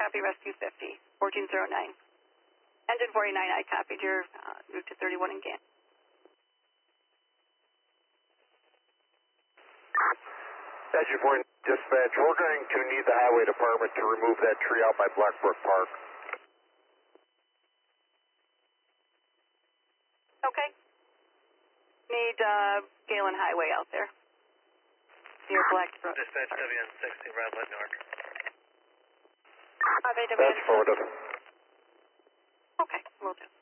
copy, rescue 50, 1409. Engine 49, I copied your route to 31 in Gant. Engine 49, dispatch, we're going to need the highway department to remove that tree out by Blackbrook Park. Okay. Need Galen Highway out there. Near Blackbrook. Dispatch WN60, Redwood North. That's forwarded. Okay, will do.